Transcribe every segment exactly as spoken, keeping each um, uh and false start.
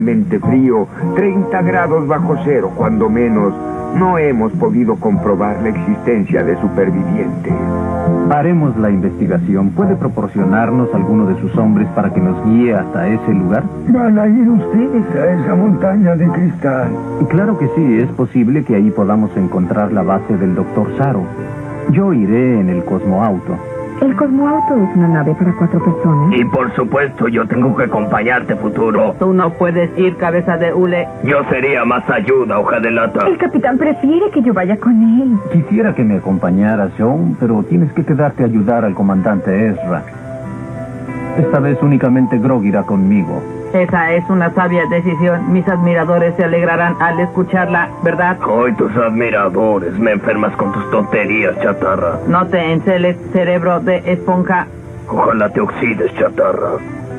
Mente frío, treinta grados bajo cero, cuando menos. No hemos podido comprobar la existencia de supervivientes. Haremos la investigación. ¿Puede proporcionarnos alguno de sus hombres para que nos guíe hasta ese lugar? ¿Van a ir ustedes a esa montaña de cristal? Claro que sí. Es posible que ahí podamos encontrar la base del doctor Saro. Yo iré en el Cosmoauto. El Cosmoauto es una nave para cuatro personas. Y por supuesto, yo tengo que acompañarte, futuro. Tú no puedes ir, cabeza de hule. Yo sería más ayuda, hoja de lata. El capitán prefiere que yo vaya con él. Quisiera que me acompañaras, John, pero tienes que quedarte a ayudar al comandante Ezra. Esta vez únicamente Grog irá conmigo. Esa es una sabia decisión. Mis admiradores se alegrarán al escucharla, ¿verdad? Hoy tus admiradores, me enfermas con tus tonterías, chatarra. No te enceles, cerebro de esponja. Ojalá te oxides, chatarra.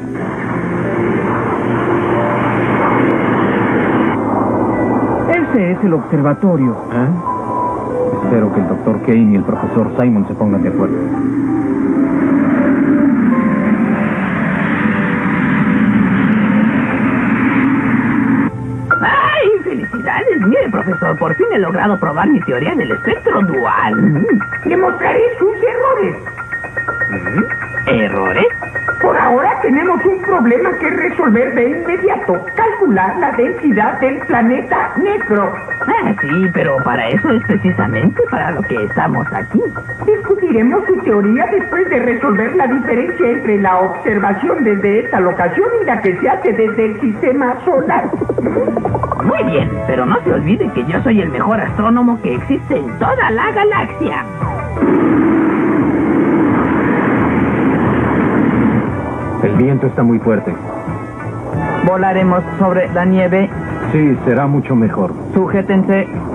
Ese es el observatorio. ¿Eh? Espero que el doctor Kane y el profesor Simon se pongan de acuerdo. ¡Felicidades! Mire, profesor, por fin he logrado probar mi teoría del espectro dual. Le mostraré sus errores. ¿Errores? Por ahora tenemos un problema que resolver de inmediato. Calcular la densidad del planeta negro. Ah, sí, pero para eso es precisamente para lo que estamos aquí. Discutiremos su teoría después de resolver la diferencia entre la observación desde esta locación y la que se hace desde el sistema solar. Muy bien, pero no se olvide que yo soy el mejor astrónomo que existe en toda la galaxia. El viento está muy fuerte. Volaremos sobre la nieve. Sí, será mucho mejor. Sujétense.